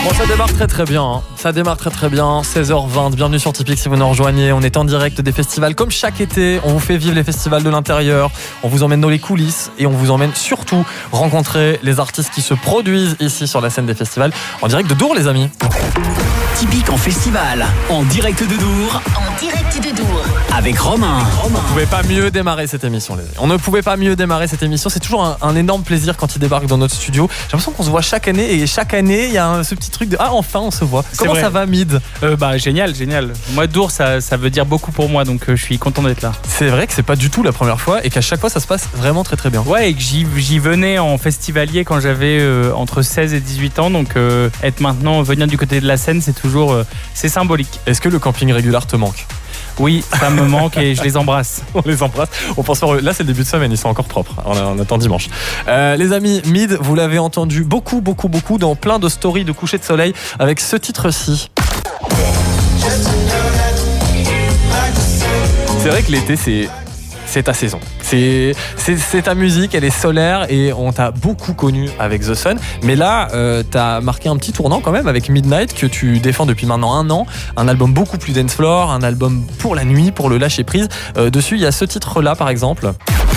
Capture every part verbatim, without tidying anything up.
Bon, ça démarre très très bien, hein. Ça démarre très très bien, seize heures vingt, bienvenue sur Tipeee si vous nous rejoignez. On est en direct des festivals comme chaque été, on vous fait vivre les festivals de l'intérieur, on vous emmène dans les coulisses et on vous emmène surtout rencontrer les artistes qui se produisent ici sur la scène des festivals, en direct de Dour les amis. Typique en festival, en direct de Dour. En direct de Dour. Avec Romain. On ne pouvait pas mieux démarrer cette émission, les amis. On ne pouvait pas mieux démarrer cette émission. C'est toujours un, un énorme plaisir quand il débarque dans notre studio. J'ai l'impression qu'on se voit chaque année et chaque année, il y a un, ce petit truc de ah, enfin, on se voit. Comment vrai. ça va, Mid ? euh, Bah génial, génial. Moi, Dour, ça, ça veut dire beaucoup pour moi, donc euh, je suis content d'être là. C'est vrai que c'est pas du tout la première fois et qu'à chaque fois, ça se passe vraiment très très bien. Ouais, et que j'y, j'y venais en festivalier quand j'avais euh, entre seize et dix-huit ans, donc euh, être maintenant, venir du côté de la scène, c'est toujours euh, c'est symbolique. Est-ce que le camping régular te manque ? Oui, ça me manque et je les embrasse. On les embrasse. On pense pas... Là, c'est le début de semaine, ils sont encore propres. On, on attend dimanche. Euh, les amis, Mid, vous l'avez entendu beaucoup, beaucoup, beaucoup dans plein de stories de coucher de soleil avec ce titre-ci. C'est vrai que l'été, c'est... c'est ta saison. C'est, c'est, c'est ta musique, elle est solaire et on t'a beaucoup connu avec The Sun. Mais là, euh, t'as marqué un petit tournant quand même avec Midnight que tu défends depuis maintenant un an. Un album beaucoup plus dance floor, un album pour la nuit, pour le lâcher prise. Euh, dessus, il y a ce titre-là par exemple.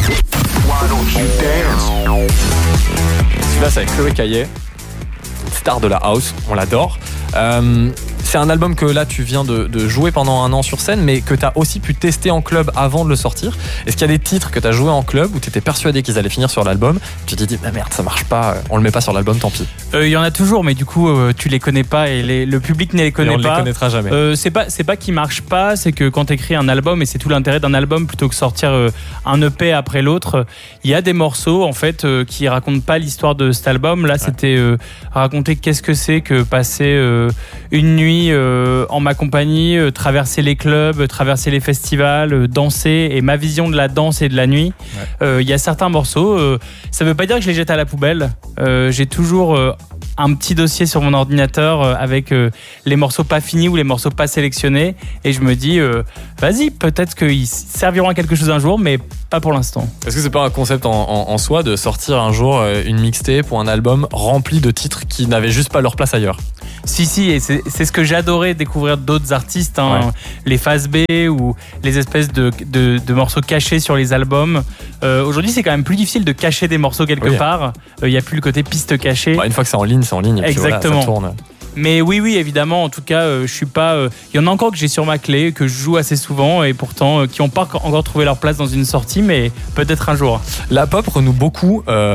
Celui-là, c'est avec Chloé Caillet, star de la house, on l'adore. Euh, c'est un album que là tu viens de, de jouer pendant un an sur scène, mais que tu as aussi pu tester en club avant de le sortir. Est-ce qu'il y a des titres que tu as joué en club où tu étais persuadé qu'ils allaient finir sur l'album ? Tu t'es dit, bah merde, ça marche pas, on le met pas sur l'album, tant pis. Il euh, y en a toujours, mais du coup, euh, tu les connais pas et les, le public ne les connaît et on pas. On les connaîtra jamais. Euh, c'est pas, c'est pas qu'ils marchent pas, c'est que quand tu écris un album, et c'est tout l'intérêt d'un album, plutôt que sortir euh, un E P après l'autre, il y a des morceaux en fait euh, qui racontent pas l'histoire de cet album. Là, ouais. C'était euh, raconter qu'est-ce que c'est que passer euh, une nuit euh, en ma compagnie, euh, traverser les clubs, euh, traverser les festivals, euh, danser, et ma vision de la danse et de la nuit. Il ouais. euh, y a certains morceaux, euh, ça veut pas dire que je les jette à la poubelle. Euh, j'ai toujours euh, un petit dossier sur mon ordinateur euh, avec euh, les morceaux pas finis ou les morceaux pas sélectionnés, et je me dis euh, vas-y, peut-être qu'ils serviront à quelque chose un jour, mais pas pour l'instant. Est-ce que c'est pas un concept en, en, en soi de sortir un jour une mixtape ou un album rempli de titres qui n'avaient juste pas leur place ailleurs ? Si, si, et c'est, c'est ce que j'adorais découvrir d'autres artistes, hein, ouais. Les phases B ou les espèces de, de, de morceaux cachés sur les albums. Euh, aujourd'hui, c'est quand même plus difficile de cacher des morceaux quelque oui. part. Il n'y a plus le côté piste cachée. Bah, une fois que c'est en ligne, c'est en ligne. Et exactement. Puis voilà, ça tourne. Mais oui, oui, évidemment. En tout cas, euh, je suis pas. Il euh, y en a encore que j'ai sur ma clé, que je joue assez souvent, et pourtant euh, qui n'ont pas encore trouvé leur place dans une sortie, mais peut-être un jour. La pop renoue beaucoup. Euh